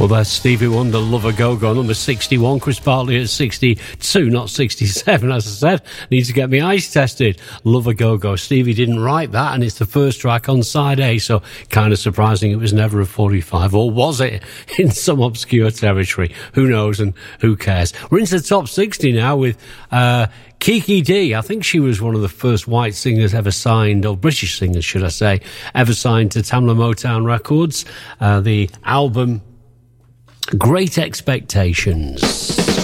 Well, that's Stevie Wonder, Love a Go-Go, number 61. Chris Bartley at 62, not 67, as I said. Need to get my eyes tested. Love a Go-Go. Stevie didn't write that, and it's the first track on side A, so kind of surprising it was never a 45. Or was it in some obscure territory? Who knows and who cares? We're into the top 60 now with Kiki Dee. I think she was one of the first white singers ever signed, or British singers, should I say, ever signed to Tamla Motown Records. The album Great Expectations.